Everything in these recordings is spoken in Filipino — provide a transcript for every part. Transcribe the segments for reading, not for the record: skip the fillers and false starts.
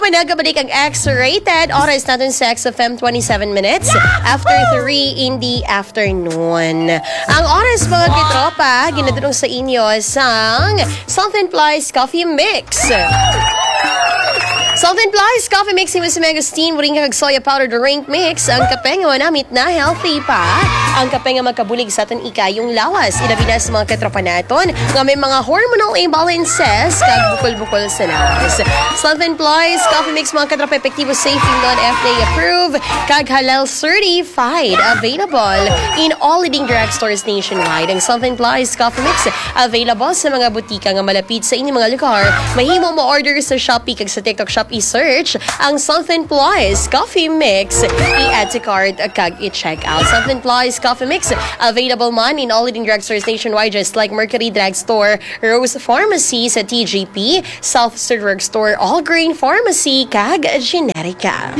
nagabalik ang X-Rated. Oras natin sa XFM 27 minutes after 3 in the afternoon. Ang oras mga kitropa, ginadulong sa inyo sang Something Plies Coffee Mix. Something Plies Coffee Mix ni Miss Megastine, waring kag soya powder drink mix. Ang kape nga manamit na healthy pa. Ang kape nga magkabulig sa aton ikayong lawas. Ilabi na sa mga katropa naton nga may mga hormonal imbalances kag bukol-bukol sa lawas. Something Plies Coffee Mix mga katropa, epektibo, safe, non-FDA approved, kag halal certified. Available in all leading drugstores nationwide. Ang Something Plies Coffee Mix available sa mga butika nga malapit sa inyong mga lugar. Mahimo mo order sa Shopee kag sa TikTok Shop, i-search ang Something Plies Coffee Mix, i-add to cart kag i-check out. Something Plies Coffee Mix available man in all leading drugstores nationwide, just like Mercury Drugstore, Rose Pharmacy sa TGP, South Star Drugstore, All Grain Pharmacy kag Generica.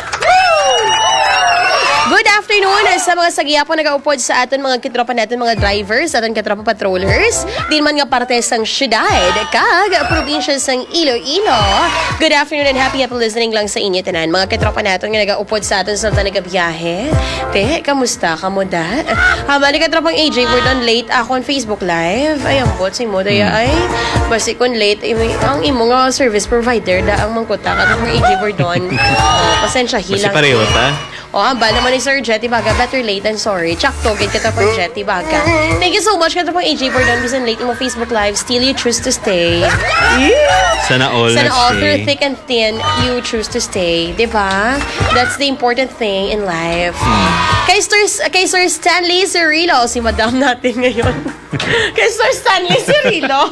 Good afternoon sa mga sagyapo nag-aupod sa aton mga kitropa natin, mga drivers, aton kitropa patrollers, din man nga parte sang syudad kag probinsya sang Iloilo. Good afternoon and happy listening lang sa inyo tanan mga kitropa natin nga nag-aupod sa aton sa nagabiyahe. Te, kamusta ka mo da? Habang katropang AJ, we're done late ako on Facebook Live. Ay, ang bot, si mo daya ay basi kon late, ang imo nga service provider da ang mangkuta katropang AJ, we're done. Pasensya, hilang. Basi pareho ta? Ba naman ni Sir Jetty Baga. Better late than sorry. Chak to, gate ka for Jetty Baga. Thank you so much ka pang AJ Bordon. Bisan late mo Facebook Live. Still you choose to stay. Sana all through thick and thin, you choose to stay. Diba? That's the important thing in life. Kay Sir Stanley Cirilo. Si Madam natin ngayon. Kay Sir Stanley Cirilo.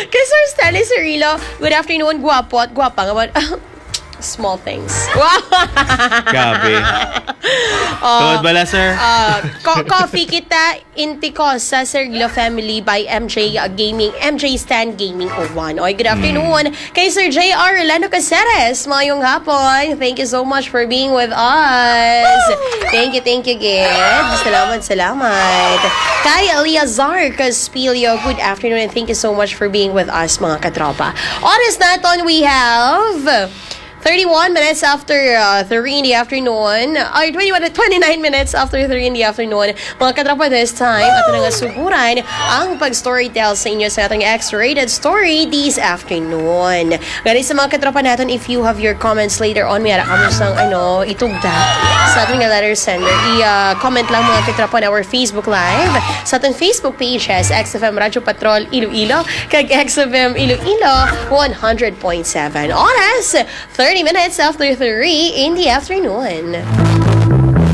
Good afternoon. Guwapo at guwapa nga. Small things. Gabi. Tuwad bala, sir? Coffee kita Intikosa Cirilo Family by MJ Stan Gaming 01. Oy, good afternoon. Kay Sir JR Orlando Caceres, mayong hapon. Thank you so much for being with us. Thank you, Gid. Salamat. Kay Eliazar Caspilio, good afternoon and thank you so much for being with us, mga katropa. Oras naton, we have 31 minutes after 3 in the afternoon, or 29 minutes after 3 in the afternoon. Mga katropa, this time, ato na nga suguran ang pag-storytell sa inyo sa ating X-Rated story this afternoon. Gani sa mga katropa natin, if you have your comments later on, mayara kami sang itugda sa ating letter sender. I-comment lang mga katropa na our Facebook Live sa ating Facebook page as XFM Radyo Patrol Iloilo kag XFM Iloilo 100.7. Oras 30 minutes after 3 in the afternoon.